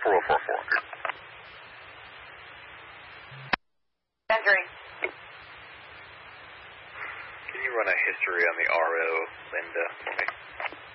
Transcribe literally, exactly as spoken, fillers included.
four oh four four. Entering. Can you run a history on the R O, Linda? Okay.